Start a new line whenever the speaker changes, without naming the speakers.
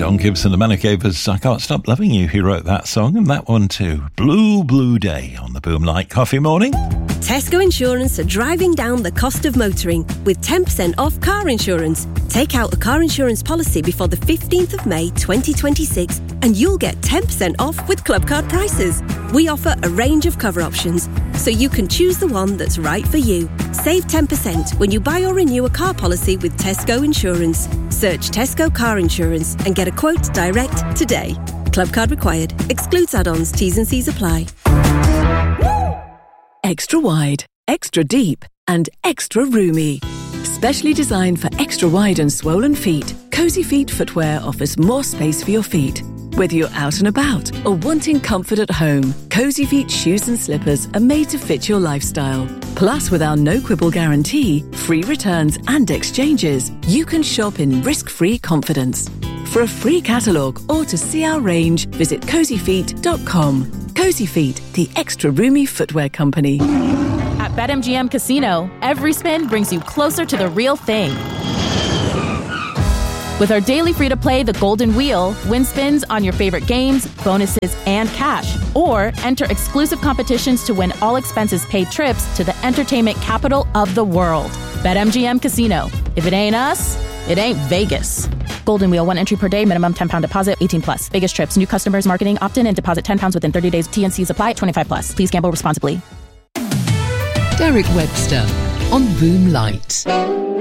Don Gibson, the Man Who Gave Us I Can't Stop Loving You, who wrote that song, and that one too. Blue, Blue Day on the Boomlight Coffee Morning.
Tesco Insurance are driving down the cost of motoring with 10% off car insurance. Take out a car insurance policy before the 15th of May 2026 and you'll get 10% off with Club Card prices. We offer a range of cover options, so you can choose the one that's right for you. Save 10% when you buy or renew a car policy with Tesco Insurance. Search Tesco Car Insurance and get a quote direct today. Club Card required. Excludes add-ons. T's and C's apply.
Extra wide, extra deep, and extra roomy. Specially designed for extra wide and swollen feet, Cozy Feet footwear offers more space for your feet. Whether you're out and about or wanting comfort at home, Cozy Feet shoes and slippers are made to fit your lifestyle. Plus, with our no-quibble guarantee, free returns and exchanges, you can shop in risk-free confidence. For a free catalogue or to see our range, visit cozyfeet.com. Cozy Feet, the extra roomy footwear company.
At BetMGM Casino, every spin brings you closer to the real thing. With our daily free-to-play The Golden Wheel, win spins on your favorite games, bonuses, and cash. Or enter exclusive competitions to win all-expenses-paid trips to the entertainment capital of the world. BetMGM Casino. If it ain't us, it ain't Vegas. Golden Wheel, 1 entry per day, minimum £10 deposit, 18 plus. Vegas trips, new customers, marketing, opt-in and deposit £10 within 30 days. T&Cs apply, 25 plus. Please gamble responsibly.
Derek Webster on Boomlight.